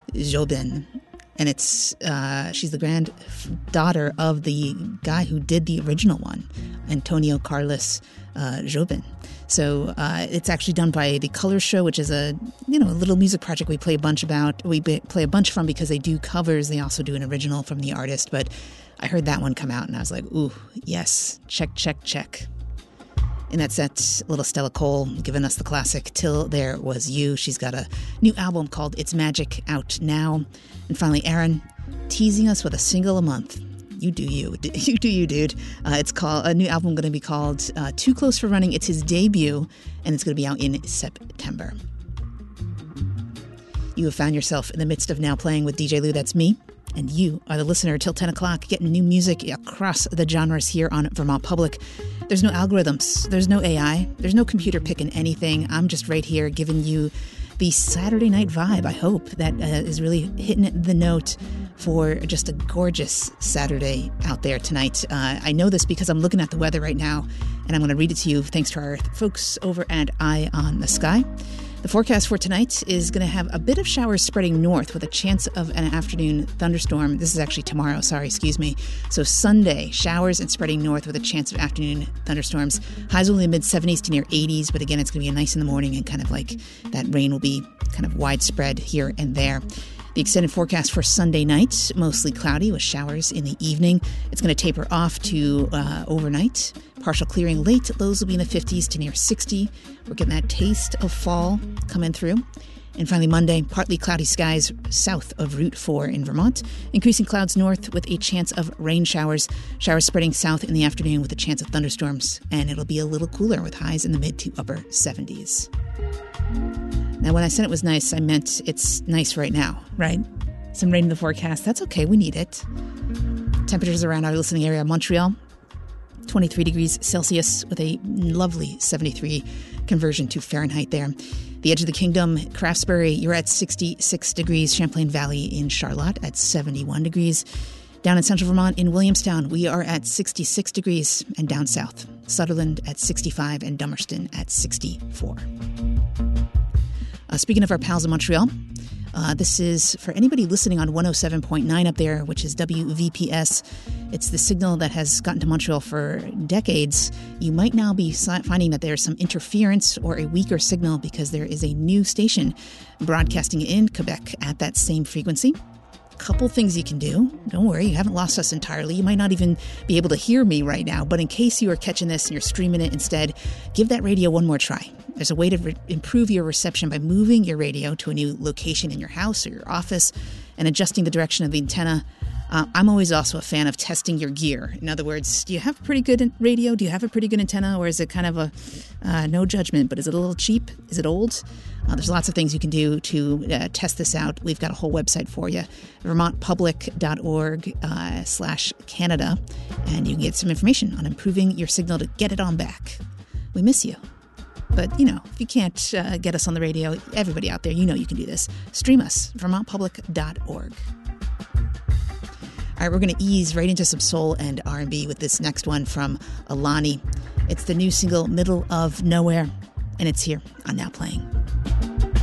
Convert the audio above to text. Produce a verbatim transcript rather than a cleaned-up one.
Jobin. And it's uh, she's the granddaughter of the guy who did the original one, Antonio Carlos uh, Jobin. So uh, it's actually done by the Color Show, which is a you know a little music project we play a bunch about. We be, play a bunch from because they do covers. They also do an original from the artist. But I heard that one come out, and I was like, ooh, yes, check, check, check. In that set, little Stella Cole giving us the classic Till There Was You. She's got a new album called It's Magic out now. And finally, Aaron teasing us with a single a month. You do you. You do you, dude. Uh, it's called a new album going to be called uh, Too Close for Running. It's his debut, and it's going to be out in September. You have found yourself in the midst of Now Playing with D J Lou. That's me. And you are the listener till ten o'clock, getting new music across the genres here on Vermont Public. There's no algorithms. There's no A I. There's no computer picking anything. I'm just right here giving you the Saturday night vibe, I hope, that uh, is really hitting the note for just a gorgeous Saturday out there tonight. Uh, I know this because I'm looking at the weather right now, and I'm going to read it to you thanks to our folks over at Eye on the Sky. The forecast for tonight is going to have a bit of showers spreading north with a chance of an afternoon thunderstorm. This is actually tomorrow, sorry, excuse me. So Sunday, showers and spreading north with a chance of afternoon thunderstorms. Highs will be in the mid seventies to near eighties, but again, it's going to be nice in the morning and kind of like that rain will be kind of widespread here and there. The extended forecast for Sunday night, mostly cloudy with showers in the evening. It's going to taper off to uh, overnight. Partial clearing late. Lows will be in the fifties to near sixty. We're getting that taste of fall coming through. And finally, Monday, partly cloudy skies south of Route four in Vermont. Increasing clouds north with a chance of rain showers. Showers spreading south in the afternoon with a chance of thunderstorms. And it'll be a little cooler with highs in the mid to upper seventies. Now, when I said it was nice, I meant it's nice right now, right? Some rain in the forecast. That's okay. We need it. Temperatures around our listening area, Montreal, twenty-three degrees Celsius with a lovely seventy-three conversion to Fahrenheit there. The edge of the kingdom, Craftsbury, you're at sixty-six degrees. Champlain Valley in Charlotte at seventy-one degrees. Down in central Vermont in Williamstown, we are at sixty-six degrees. And down south, Sutherland at sixty-five and Dummerston at sixty-four. Uh, speaking of our pals in Montreal, uh, this is for anybody listening on one oh seven point nine up there, which is W V P S. It's the signal that has gotten to Montreal for decades. You might now be si- finding that there's some interference or a weaker signal because there is a new station broadcasting in Quebec at that same frequency. Couple things you can do. Don't worry, you haven't lost us entirely. You might not even be able to hear me right now, but in case you are catching this and you're streaming it instead, give that radio one more try. There's a way to re- improve your reception by moving your radio to a new location in your house or your office and adjusting the direction of the antenna. Uh, I'm always also a fan of testing your gear. In other words, do you have a pretty good radio? Do you have a pretty good antenna? Or is it kind of a, uh, no judgment, but is it a little cheap? Is it old? Uh, there's lots of things you can do to uh, test this out. We've got a whole website for you, vermontpublic.org uh, slash Canada. And you can get some information on improving your signal to get it on back. We miss you. But, you know, if you can't uh, get us on the radio, everybody out there, you know you can do this. Stream us, vermont public dot org. All right, we're going to ease right into some soul and R and B with this next one from Alani. It's the new single, Middle of Nowhere, and it's here on Now Playing.